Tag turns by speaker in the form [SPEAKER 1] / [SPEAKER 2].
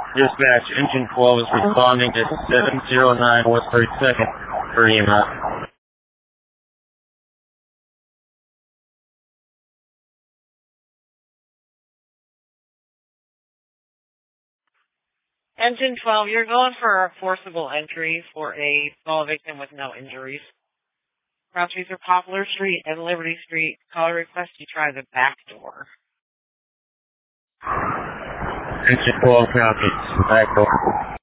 [SPEAKER 1] Dispatch, Engine 12 is responding to 709 West 32nd for EMS.
[SPEAKER 2] Engine 12, you're going for a forcible entry for a small victim with no injuries. Route 3 through Poplar Street and Liberty Street. Caller request you try the back door.
[SPEAKER 1] Engine 12 copies. Back door.